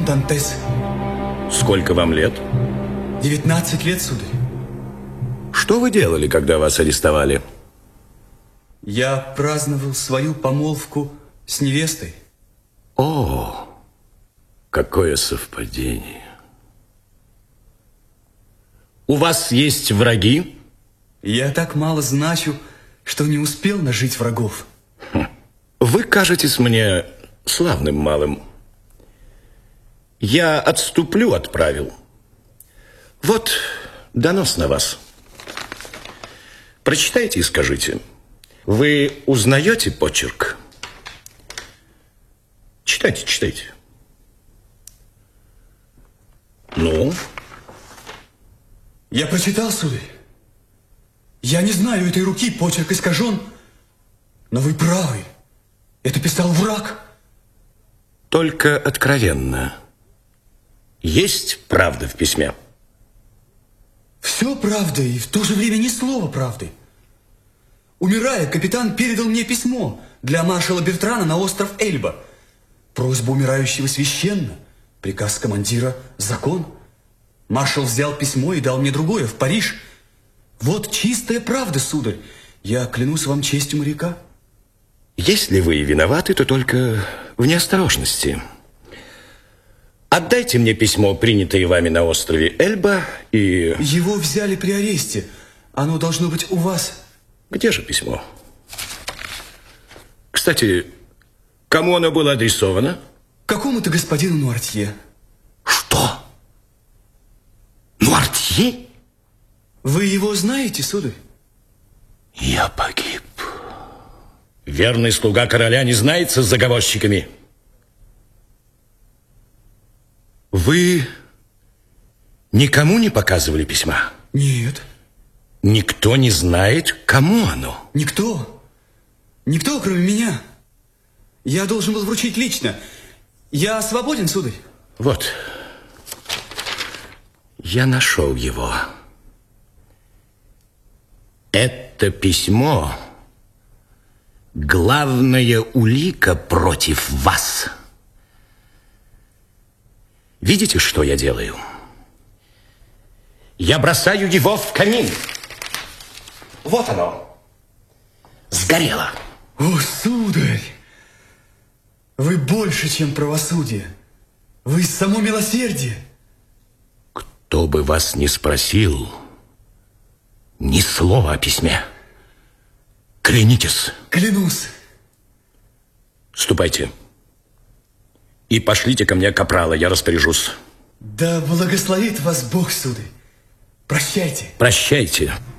Дантес. Сколько вам лет? 19 лет, сударь. Что вы делали, когда вас арестовали? Я праздновал свою помолвку с невестой. О, какое совпадение. У вас есть враги? Я так мало значу, что не успел нажить врагов. Вы кажетесь мне славным малым. Я отступлю от правил. Вот донос на вас. Прочитайте и скажите. Вы узнаете почерк? Читайте, читайте. Ну? Я прочитал, сударь. Я не знаю этой руки, почерк искажен. Но вы правы. Это писал враг. Только откровенно. Есть правда в письме? Все правда, и в то же время ни слова правды. Умирая, капитан передал мне письмо для маршала Бертрана на остров Эльба. Просьба умирающего священна, приказ командира – закон. Маршал взял письмо и дал мне другое, в Париж. Вот чистая правда, сударь. Я клянусь вам честью моряка. Если вы и виноваты, то только в неосторожности. Отдайте мне письмо, принятое вами на острове Эльба, и... Его взяли при аресте. Оно должно быть у вас. Где же письмо? Кстати, кому оно было адресовано? Какому-то господину Нуартье. Что? Нуартье? Вы его знаете, сударь? Я погиб. Верный слуга короля не знается с заговорщиками. Вы никому не показывали письма? Нет. Никто не знает, кому оно? Никто. Никто, кроме меня. Я должен был вручить лично. Я свободен, сударь? Вот. Я нашел его. Это письмо — главная улика против вас. Видите, что я делаю? Я бросаю его в камин. Вот оно. Сгорело. О, сударь! Вы больше, чем правосудие. Вы само милосердие. Кто бы вас ни спросил, ни слова о письме. Клянитесь. Клянусь. Ступайте. И пошлите ко мне капрала, я распоряжусь. Да благословит вас Бог, сударь. Прощайте. Прощайте.